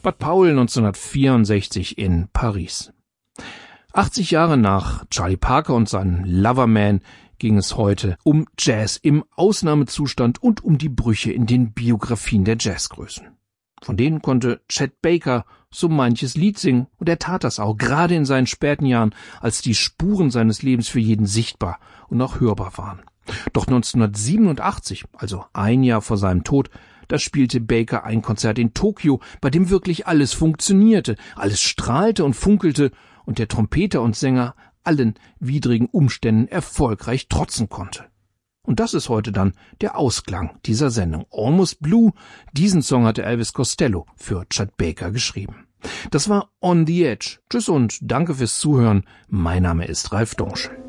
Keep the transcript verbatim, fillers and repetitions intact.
Bud Powell neunzehnhundertvierundsechzig in Paris. achtzig Jahre nach Charlie Parker und seinem Loverman ging es heute um Jazz im Ausnahmezustand und um die Brüche in den Biografien der Jazzgrößen. Von denen konnte Chet Baker so manches Lied singen, und er tat das auch, gerade in seinen späten Jahren, als die Spuren seines Lebens für jeden sichtbar und auch hörbar waren. Doch neunzehnhundertsiebenundachtzig, also ein Jahr vor seinem Tod, da spielte Baker ein Konzert in Tokio, bei dem wirklich alles funktionierte, alles strahlte und funkelte und der Trompeter und Sänger allen widrigen Umständen erfolgreich trotzen konnte. Und das ist heute dann der Ausklang dieser Sendung. Almost Blue, diesen Song hatte Elvis Costello für Chet Baker geschrieben. Das war On the Edge. Tschüss und danke fürs Zuhören. Mein Name ist Ralf Domschel.